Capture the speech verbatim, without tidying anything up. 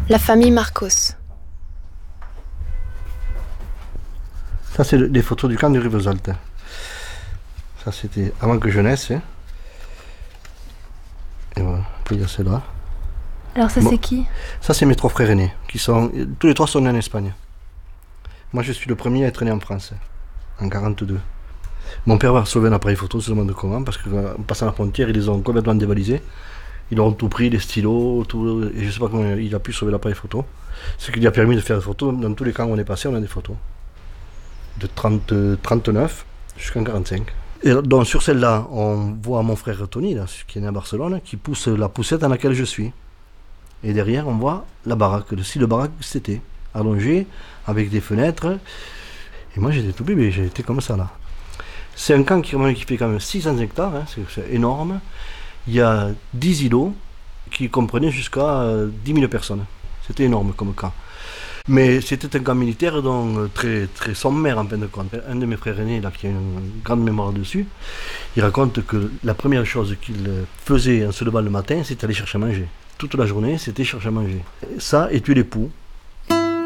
La famille Marcos. Ça, c'est les photos du camp de Rivesaltes. Ça, c'était avant que je naisse. Hein. Et voilà, puis il y a celle-là. Alors ça, bon. C'est qui? Ça, c'est mes trois frères aînés. Qui sont, tous les trois sont nés en Espagne. Moi, je suis le premier à être né en France, en quarante-deux. Mon père va sauver un appareil photo, se demande comment, parce qu'en passant la frontière, ils les ont complètement dévalisés. Ils ont tout pris, les stylos, tout, et je ne sais pas comment il a pu sauver l'appareil photo. Ce qui lui a permis de faire des photos. Dans tous les camps où on est passé, on a des photos. De trente, trente-neuf jusqu'en quarante-cinq. Et donc sur celle-là, on voit mon frère Tony, là, qui est né à Barcelone, qui pousse la poussette dans laquelle je suis. Et derrière, on voit la baraque, le style de baraque que c'était, allongé, avec des fenêtres. Et moi, j'étais tout bébé, j'étais comme ça, là. C'est un camp qui, qui fait quand même six cents hectares, hein, c'est, c'est énorme. Il y a dix îlots qui comprenaient jusqu'à euh, dix mille personnes. C'était énorme comme camp. Mais c'était un camp militaire donc très, très sommaire en fin de compte. Un de mes frères aînés, là, qui a une grande mémoire dessus, il raconte que la première chose qu'il faisait en se levant le matin, c'était aller chercher à manger. Toute la journée, c'était chercher à manger. Ça et tuer les poux.